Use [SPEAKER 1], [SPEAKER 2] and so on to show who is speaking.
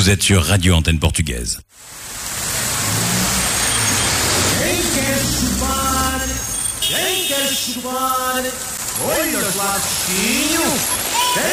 [SPEAKER 1] Vous êtes sur Radio Antenne Portugaise.
[SPEAKER 2] Quem quer chupar? Olha os latinhos.